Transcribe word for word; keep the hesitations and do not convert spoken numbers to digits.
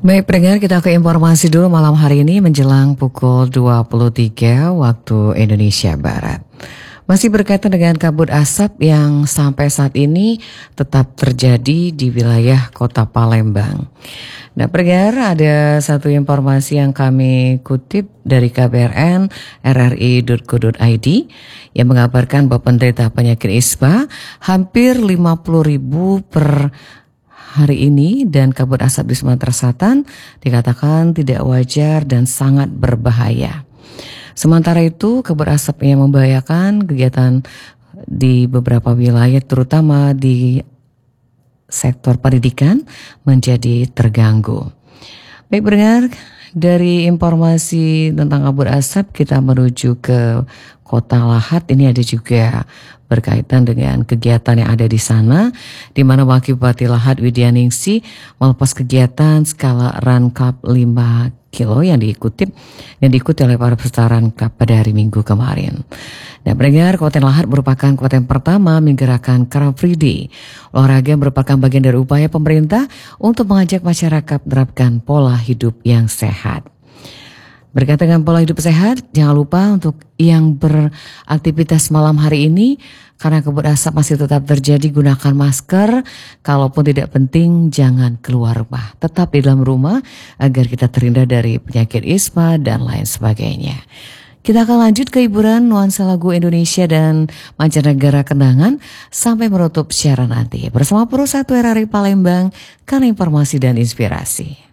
Baik pendengar, kita ke informasi dulu malam hari ini menjelang pukul dua puluh tiga waktu Indonesia Barat. Masih berkaitan dengan kabut asap yang sampai saat ini tetap terjadi di wilayah kota Palembang. Nah pendengar, ada satu informasi yang kami kutip dari K B R N R R I titik co titik I D yang mengabarkan bahwa penderita penyakit ispa hampir lima puluh ribu per hari ini, dan kabut asap di Sumatera Selatan dikatakan tidak wajar dan sangat berbahaya. Sementara itu, kabut asap yang membahayakan kegiatan di beberapa wilayah terutama di sektor pendidikan menjadi terganggu. Baik pendengar, dari informasi tentang kabut asap kita menuju ke Kota Lahat. Ini ada juga berkaitan dengan kegiatan yang ada di sana, di mana Wakil Bupati Lahat Widyaningsih melepas kegiatan skala Run Cup lima kilo yang diikuti yang diikuti oleh para peserta Run Cup pada hari Minggu kemarin. Nah, pendengar, Kabupaten Lahat merupakan kabupaten pertama menggerakkan Car Free Day. Olahraga merupakan bagian dari upaya pemerintah untuk mengajak masyarakat menerapkan pola hidup yang sehat. Berkaitan dengan pola hidup sehat, jangan lupa untuk yang beraktivitas malam hari ini, karena kabut asap masih tetap terjadi, gunakan masker. Kalaupun tidak penting, jangan keluar rumah. Tetap di dalam rumah agar kita terhindar dari penyakit ispa dan lain sebagainya. Kita akan lanjut ke hiburan nuansa lagu Indonesia dan mancanegara kenangan sampai menutup siaran nanti. Bersama Pro satu R R I Palembang, karena informasi dan inspirasi.